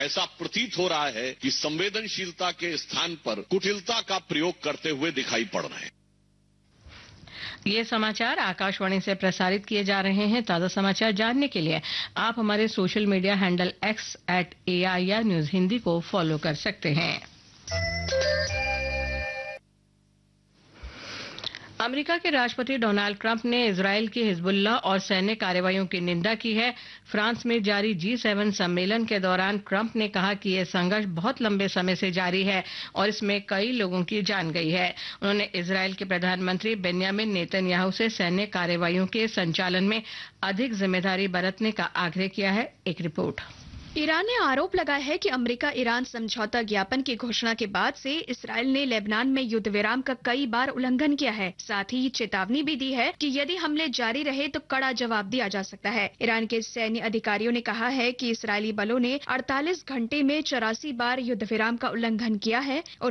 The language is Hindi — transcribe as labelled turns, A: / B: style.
A: ऐसा प्रतीत हो रहा है कि संवेदनशीलता के स्थान पर कुटिलता का प्रयोग करते हुए दिखाई पड़ रहे हैं।
B: ये समाचार आकाशवाणी से प्रसारित किए जा रहे हैं। ताजा समाचार जानने के लिए आप हमारे social media handle x@AIR news Hindi को फॉलो कर सकते हैं। अमेरिका के राष्ट्रपति डोनाल्ड ट्रंप ने इजरायल की हिजबुल्लाह और सैन्य कार्रवाइयों की निंदा की है। फ्रांस में जारी G7 सम्मेलन के दौरान ट्रंप ने कहा कि यह संघर्ष बहुत लंबे समय से जारी है और इसमें कई लोगों की जान गई है। उन्होंने इजरायल के प्रधानमंत्री बेन्यामिन नेतन्याहू से सैन्य कार्रवाइयों के संचालन में अधिक जिम्मेदारी बरतने का आग्रह किया है। एक रिपोर्ट।
C: ईरान ने आरोप लगाया है कि अमेरिका ईरान समझौता ज्ञापन की घोषणा के बाद से इसराइल ने लेबनान में युद्ध विराम का कई बार उल्लंघन किया है। साथ ही चेतावनी भी दी है कि यदि हमले जारी रहे तो कड़ा जवाब दिया जा सकता है। ईरान के सैन्य अधिकारियों ने कहा है कि इसराइली बलों ने 48 घंटे में 84 बार युद्ध विराम का उल्लंघन किया है और